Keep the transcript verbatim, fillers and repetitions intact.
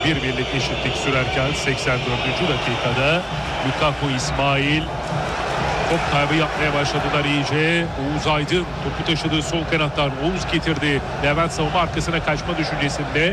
Bir birlik eşitlik sürerken seksen dördüncü dakikada Lukaku İsmail top kaybı yapmaya başladılar iyice. Oğuz Aydın topu taşıdığı sol kanattan Oğuz getirdi. Levent savunma arkasına kaçma düşüncesinde.